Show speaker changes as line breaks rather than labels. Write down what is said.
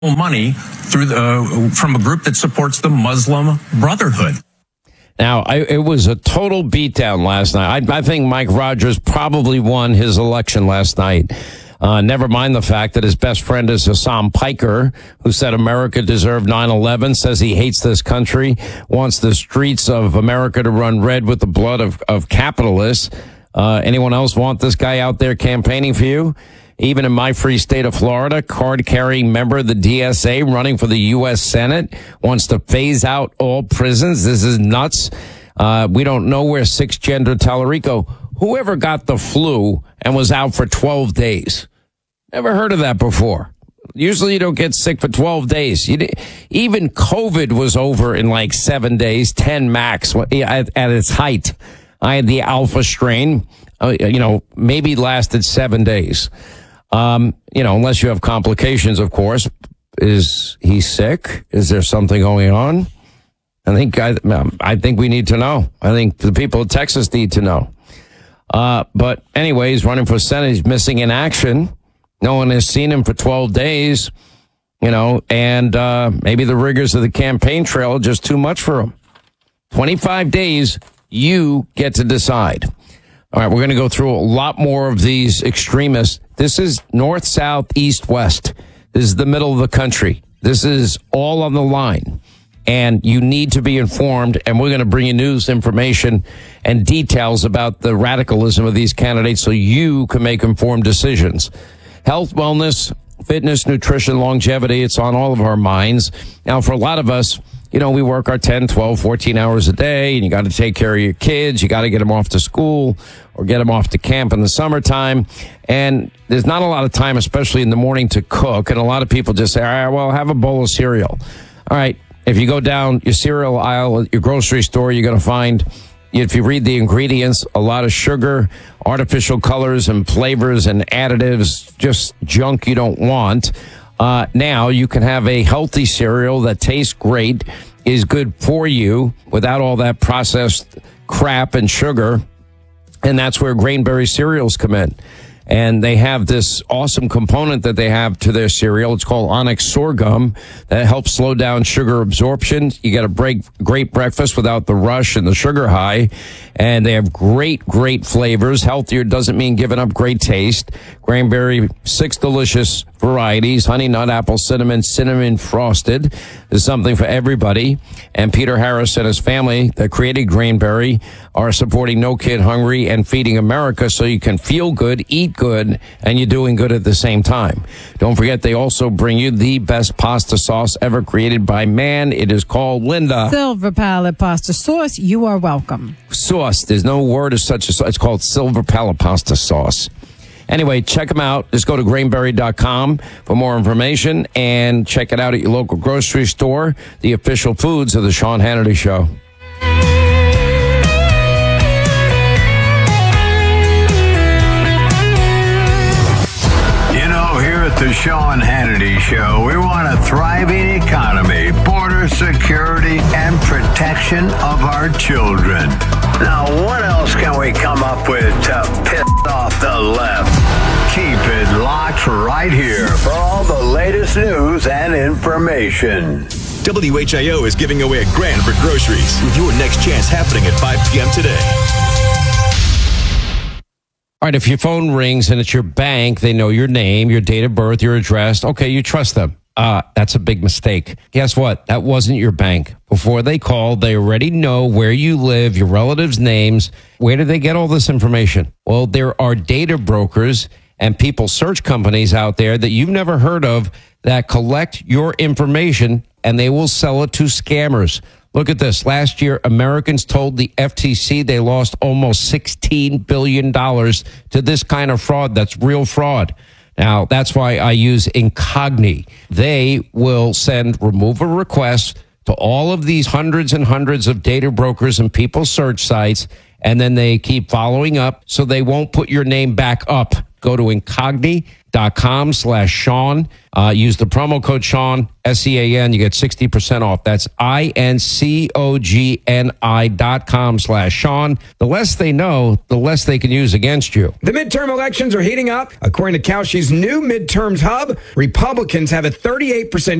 money from a group that supports the Muslim Brotherhood.
Now, it was a total beatdown last night. I think Mike Rogers probably won his election last night. Never mind the fact that his best friend is Hassan Piker, who said America deserved 9/11, says he hates this country, wants the streets of America to run red with the blood of capitalists. Anyone else want this guy out there campaigning for you? Even in my free state of Florida, card-carrying member of the DSA running for the U.S. Senate wants to phase out all prisons. This is nuts. We don't know where six-gender Tallarico, whoever got the flu and was out for 12 days. Never heard of that before. Usually you don't get sick for 12 days. Even COVID was over in like 7 days, 10 max at its height. I had the alpha strain, maybe lasted 7 days. Unless you have complications, of course. Is he sick? Is there something going on? I think we need to know. I think the people of Texas need to know. But anyway, he's running for Senate. He's missing in action. No one has seen him for 12 days, and maybe the rigors of the campaign trail are just too much for him. 25 days, you get to decide. All right, we're going to go through a lot more of these extremists. This is north, south, east, west. This is the middle of the country. This is all on the line. And you need to be informed, and we're going to bring you news, information, and details about the radicalism of these candidates so you can make informed decisions. Health, wellness, fitness, nutrition, longevity, it's on all of our minds. Now, for a lot of us, we work our 10, 12, 14 hours a day, and you got to take care of your kids. You got to get them off to school or get them off to camp in the summertime. And there's not a lot of time, especially in the morning, to cook. And a lot of people just say, all right, well, have a bowl of cereal. All right, if you go down your cereal aisle at your grocery store, you're going to find, if you read the ingredients, a lot of sugar, artificial colors and flavors and additives, just junk you don't want. Now you can have a healthy cereal that tastes great, is good for you without all that processed crap and sugar. And that's where Grainberry cereals come in. And they have this awesome component that they have to their cereal. It's called Onyx sorghum that helps slow down sugar absorption. You get a great breakfast without the rush and the sugar high. And they have great flavors. Healthier doesn't mean giving up great taste. Grainberry, 6 delicious varieties: honey, nut, apple, cinnamon frosted. Is something for everybody. And Peter Harris and his family that created Grainberry are supporting No Kid Hungry and Feeding America, so you can feel good, eat good, and you're doing good at the same time. Don't forget, they also bring you the best pasta sauce ever created by man. It is called Linda.
Silver Palette Pasta Sauce. You are welcome.
Sauce. There's no word as such. It's called Silver Palette Pasta Sauce. Anyway, check them out. Just go to grainberry.com for more information and check it out at your local grocery store, the official foods of the Sean Hannity Show.
Here at the Sean Hannity Show, we want a thriving economy, border security, and protection of our children. Now, what else can we come up with to piss off the left? Keep it locked right here for all the latest news and information.
WHIO is giving away $1,000 for groceries with your next chance happening at 5 p.m. today.
All right, if your phone rings and it's your bank, they know your name, your date of birth, your address. Okay, you trust them. That's a big mistake. Guess what? That wasn't your bank. Before they called, they already know where you live, your relatives' names. Where did they get all this information? Well, there are data brokers and people search companies out there that you've never heard of that collect your information, and they will sell it to scammers. Look at this. Last year, Americans told the FTC they lost almost $16 billion to this kind of fraud. That's real fraud. Now, that's why I use Incogni. They will send removal requests to all of these hundreds and hundreds of data brokers and people search sites, and then they keep following up, so they won't put your name back up. Go to incogni.com/Sean. Use the promo code Sean, SEAN. You get 60% off. That's INCOGNI.com/Sean. The less they know, the less they can use against you.
The midterm elections are heating up. According to Kalshi's new midterms hub, Republicans have a 38%